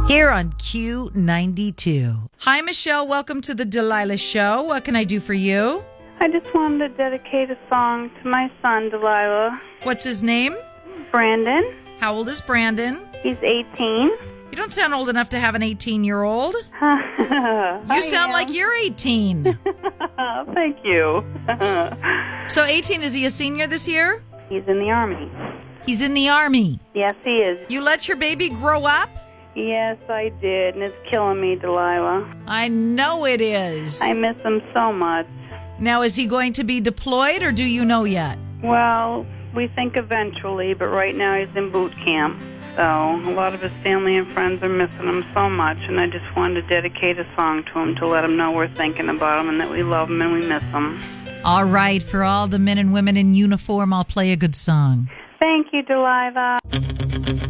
Here on Q92. Hi, Michelle. Welcome to the Delilah Show. What can I do for you? I just wanted to dedicate a song to my son, Delilah. What's his name? Brandon. How old is Brandon? He's 18. You don't sound old enough to have an 18-year-old. You sound like you're 18. Thank you. So 18, is he a senior this year? He's in the Army. He's in the Army. Yes, he is. You let your baby grow up? Yes, I did, and it's killing me, Delilah. I know it is. I miss him so much. Now, is he going to be deployed, or do you know yet? Well, we think eventually, but right now he's in boot camp. So a lot of his family and friends are missing him so much, and I just wanted to dedicate a song to him to let him know we're thinking about him and that we love him and we miss him. All right, for all the men and women in uniform, I'll play a good song. Thank you, Delilah.